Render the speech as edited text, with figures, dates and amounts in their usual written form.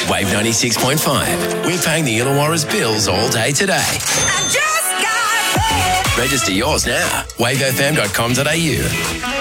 Wave 96.5. We're paying the Illawarra's bills all day today. I just got paid. Register yours now. wavefm.com.au.